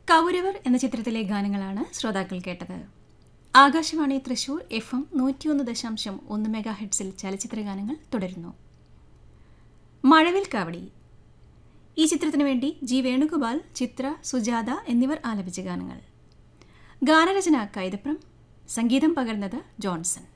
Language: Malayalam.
കൗരവർ എന്ന ചിത്രത്തിലെ ഗാനങ്ങളാണ് ശ്രോതാക്കൾ കേട്ടത്. ആകാശവാണി തൃശൂർ FM 101.1 മെഗാഹെർട്സിൽ ചലച്ചിത്ര ഗാനങ്ങൾ തുടരുന്നു. മഴവിൽ കാവടി ഈ ചിത്രത്തിനു വേണ്ടി ജി വേണുഗോപാൽ, ചിത്ര, സുജാത എന്നിവർ ആലപിച്ച ഗാനങ്ങൾ. ഗാനരചന കൈതപ്രം, സംഗീതം പകർന്നത് ജോൺസൺ.